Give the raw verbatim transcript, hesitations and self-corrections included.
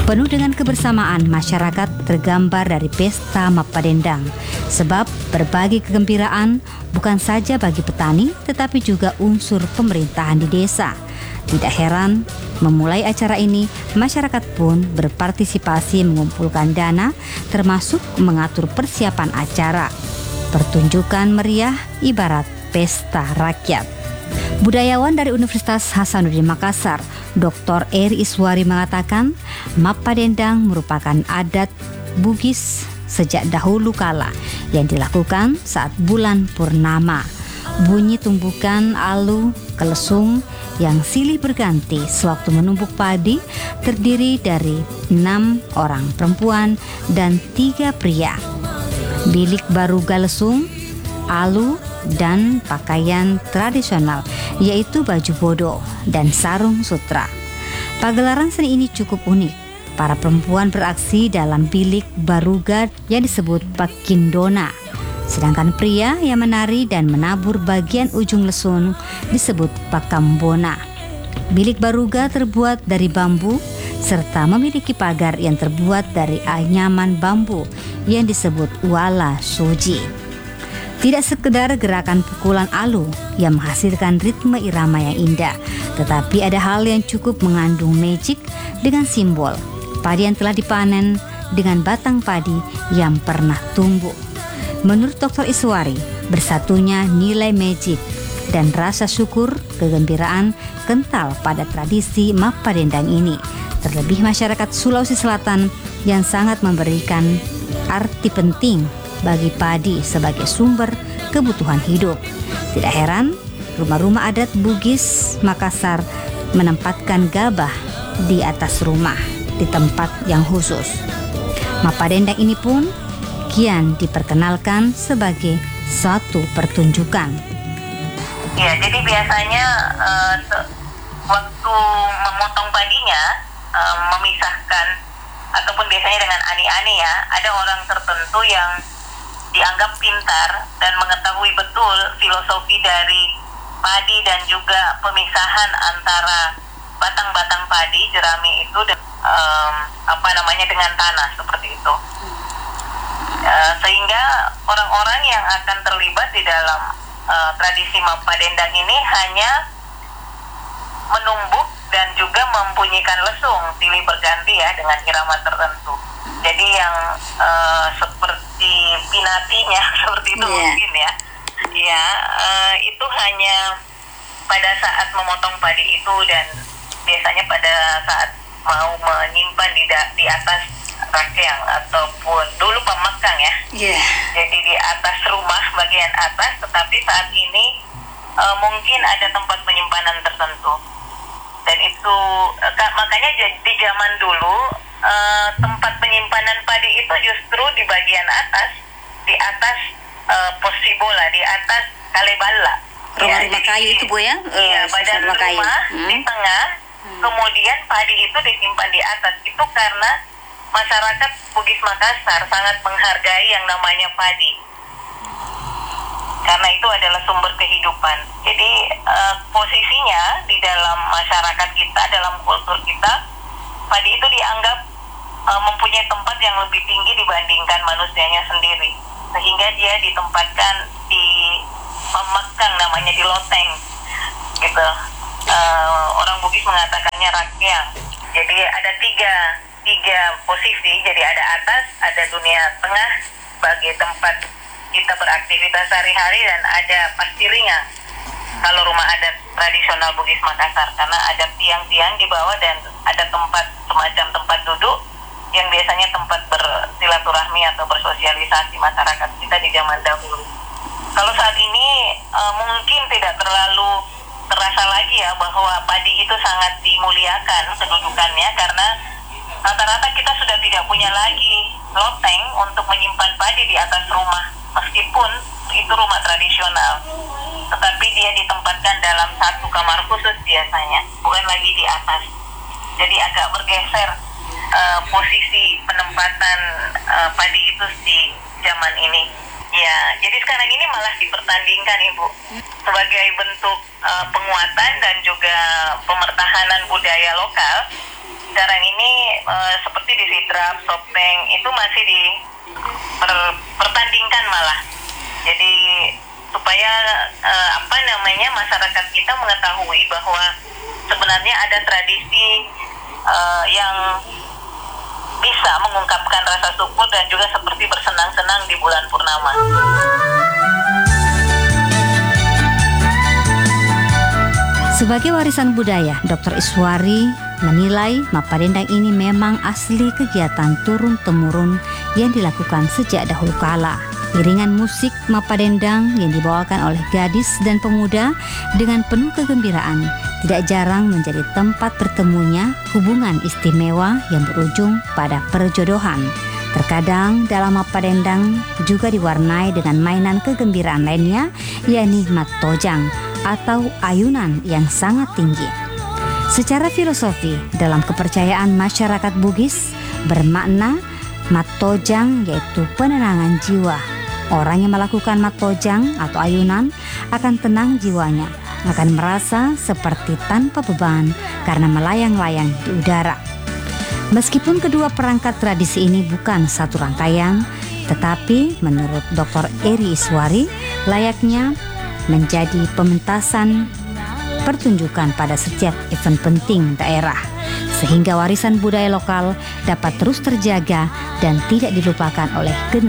Penuh dengan kebersamaan, masyarakat tergambar dari pesta Mappadendang. Sebab berbagi kegembiraan bukan saja bagi petani, tetapi juga unsur pemerintahan di desa. Tidak heran, memulai acara ini, masyarakat pun berpartisipasi mengumpulkan dana, termasuk mengatur persiapan acara. Pertunjukan meriah ibarat pesta rakyat. Budayawan dari Universitas Hasanuddin Makassar, Doktor Eri Iswari mengatakan, Mappadendang merupakan adat Bugis sejak dahulu kala yang dilakukan saat bulan purnama. Bunyi tumbukan alu kelesung yang silih berganti sewaktu menumbuk padi terdiri dari enam orang perempuan dan tiga pria. Bilik baru galesung, alu, dan pakaian tradisional yaitu baju bodo dan sarung sutra. Pagelaran seni ini cukup unik. Para perempuan beraksi dalam bilik baruga yang disebut pakindona, sedangkan pria yang menari dan menabur bagian ujung lesung disebut pakambona. Bilik baruga terbuat dari bambu serta memiliki pagar yang terbuat dari anyaman bambu yang disebut wala soji. Tidak sekedar gerakan pukulan alu yang menghasilkan ritme irama yang indah, tetapi ada hal yang cukup mengandung magic dengan simbol padi yang telah dipanen dengan batang padi yang pernah tumbuh. Menurut Doktor Iswari, bersatunya nilai magic dan rasa syukur kegembiraan kental pada tradisi Mappadendang ini. Terlebih masyarakat Sulawesi Selatan yang sangat memberikan arti penting bagi padi sebagai sumber kebutuhan hidup. Tidak heran, rumah-rumah adat Bugis Makassar menempatkan gabah di atas rumah di tempat yang khusus. Mappadendang ini pun kian diperkenalkan sebagai suatu pertunjukan. Ya, jadi biasanya uh, waktu memotong padinya, uh, memisahkan ataupun biasanya dengan ani-ani ya, ada orang tertentu yang dianggap pintar dan mengetahui betul filosofi dari padi dan juga pemisahan antara batang-batang padi jerami itu dan um, apa namanya dengan tanah seperti itu. Uh, sehingga orang-orang yang akan terlibat di dalam uh, tradisi Mappadendang ini hanya menumbuk dan juga membunyikan lesung silih berganti ya dengan irama tertentu. Jadi yang uh, seperti pinatinya seperti itu yeah. mungkin ya, ya uh, itu hanya pada saat memotong padi itu dan biasanya pada saat mau menyimpan di da- di atas rakyang ataupun dulu pemakang ya. Yeah. Jadi di atas rumah bagian atas, tetapi saat ini uh, mungkin ada tempat penyimpanan tertentu. Dan itu uh, makanya di zaman dulu uh, tempat penyimpanan padi itu justru di bagian atas, di atas uh, posibola, di atas kalebala. Rumah-rumah ya, kayu itu Bu ya? Iya, uh, badan rumah kayu. Hmm. Di tengah, hmm. kemudian padi itu disimpan di atas. Itu karena masyarakat Bugis Makassar sangat menghargai yang namanya padi. Karena itu adalah sumber kehidupan. Jadi uh, posisinya di dalam masyarakat kita, dalam kultur kita, padi itu dianggap uh, mempunyai tempat yang lebih tinggi dibandingkan manusianya sendiri. Sehingga dia ditempatkan di memegang, namanya di loteng, gitu. Uh, orang Bugis mengatakannya rakyang. Jadi ada tiga tiga posisi. Jadi ada atas, ada dunia tengah sebagai tempat kita beraktivitas sehari-hari, dan ada pastiringa kalau rumah adat tradisional Bugis Makassar, karena ada tiang-tiang di bawah dan ada tempat semacam tempat duduk yang biasanya tempat bersilaturahmi atau bersosialisasi masyarakat kita di zaman dahulu. Kalau saat ini e, mungkin tidak terlalu terasa lagi ya bahwa padi itu sangat dimuliakan kedudukannya, karena rata-rata kita sudah tidak punya lagi loteng untuk menyimpan padi di atas rumah. Meskipun itu rumah tradisional, tetapi dia ditempatkan dalam satu kamar khusus biasanya, bukan lagi di atas. Jadi agak bergeser uh, posisi penempatan uh, padi itu di zaman ini. Ya, jadi sekarang ini malah dipertandingkan Ibu sebagai bentuk uh, penguatan dan juga pemertahanan budaya lokal. Sekarang ini uh, seperti sidrap, sopeng itu masih dipertandingkan malah. Jadi supaya uh, apa namanya masyarakat kita mengetahui bahwa sebenarnya ada tradisi uh, yang bisa mengungkapkan rasa syukur dan juga seperti bersenang-senang di bulan purnama. Sebagai warisan budaya, Doktor Iswari menilai Mapadendang ini memang asli kegiatan turun-temurun yang dilakukan sejak dahulu kala. Iringan musik Mapadendang yang dibawakan oleh gadis dan pemuda dengan penuh kegembiraan tidak jarang menjadi tempat bertemunya hubungan istimewa yang berujung pada perjodohan. Terkadang dalam Mapadendang juga diwarnai dengan mainan kegembiraan lainnya, yakni matojang atau ayunan yang sangat tinggi. Secara filosofi, dalam kepercayaan masyarakat Bugis bermakna matojang yaitu penenangan jiwa. Orang yang melakukan matojang atau ayunan akan tenang jiwanya, akan merasa seperti tanpa beban karena melayang-layang di udara. Meskipun kedua perangkat tradisi ini bukan satu rangkaian, tetapi menurut Doktor Eri Iswari layaknya menjadi pementasan pertunjukan pada setiap event penting daerah, sehingga warisan budaya lokal dapat terus terjaga dan tidak dilupakan oleh generasi